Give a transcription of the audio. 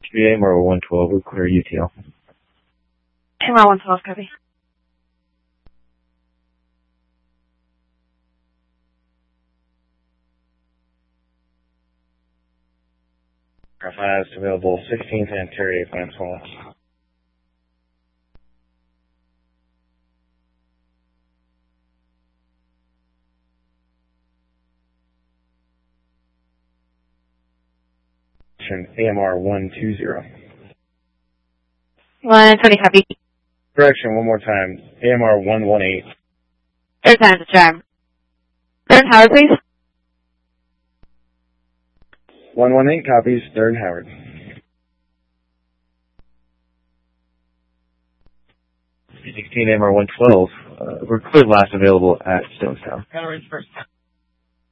AMR 112, we're clear UTL. AMR 112, copy. Last available 16th and Terry Plants Hall. AMR 120. 120, copy. Correction, one more time. AMR 118. Third time's a charm. Third Howard, please. 118 copies, Third Howard. 16 AMR 112. We're clear last available at Stonestown. Counter range first.